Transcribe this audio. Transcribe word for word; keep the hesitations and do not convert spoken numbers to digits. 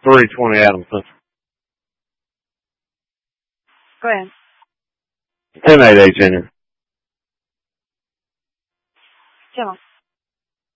three twenty Adams Central. Go ahead. ten eight eight, Junior. Come on.